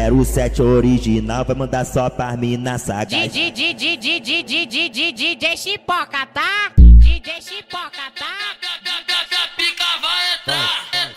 007 original vai mandar só pra mina sagaz. DJ Chipoca, tá?